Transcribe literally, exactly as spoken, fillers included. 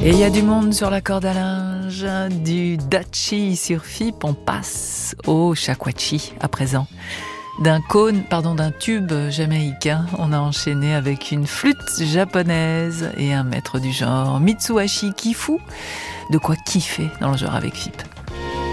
Et il y a du monde sur la corde à linge, du dachi sur Fipe, on passe au shakuhachi à présent. D'un cône, pardon, d'un tube jamaïcain, on a enchaîné avec une flûte japonaise et un maître du genre, Mitsuhashi Kifu. De quoi kiffer dans le genre avec Fipe.